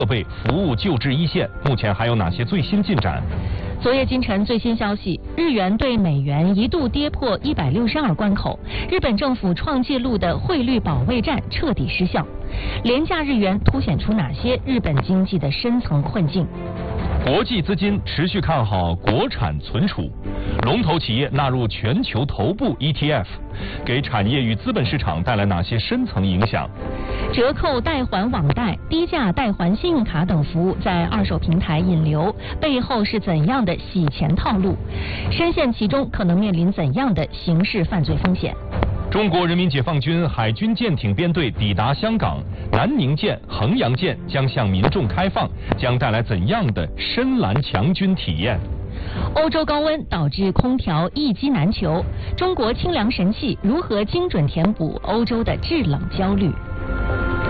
设备服务救治一线，目前还有哪些最新进展？ 昨夜今晨最新消息，日元对美元一度跌破162关口，日本政府创纪录的汇率保卫战彻底失效。廉价日元凸显出哪些日本经济的深层困境？ 国际资金持续看好国产存储，龙头企业纳入全球头部 ETF， 给产业与资本市场带来哪些深层影响？ 折扣代还网贷、低价代还信用卡等服务在二手平台引流，背后是怎样的洗钱套路？深陷其中可能面临怎样的刑事犯罪风险？ 中国人民解放军海军舰艇编队抵达香港，南宁舰、衡阳舰将向民众开放，将带来怎样的深蓝强军体验？ 欧洲高温导致空调一机难求，中国清凉神器如何精准填补欧洲的制冷焦虑？